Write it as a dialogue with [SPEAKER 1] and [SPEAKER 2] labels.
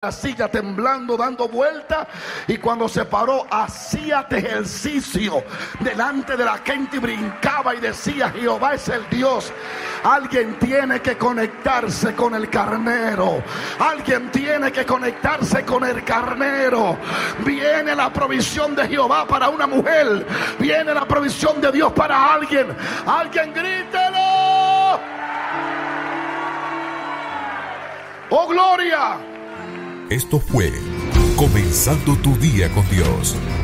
[SPEAKER 1] la silla temblando, dando vueltas, y cuando se paró hacía ejercicio delante de la gente y brincaba y decía: Jehová es el Dios. Alguien tiene que conectarse con el carnero. Alguien tiene que conectarse con el carnero. Viene la provisión de Jehová para una mujer. Viene la provisión de Dios para alguien. Alguien grítelo. ¡Oh, gloria!
[SPEAKER 2] Esto fue Comenzando tu Día con Dios,